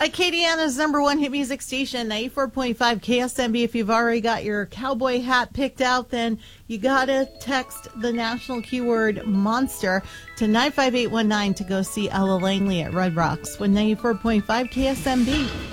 Acadiana's number one hit music station, 94.5 KSMB. If you've already got your cowboy hat picked out, then you got to text the national keyword monster to 95819 to go see Ella Langley at Red Rocks with 94.5 KSMB.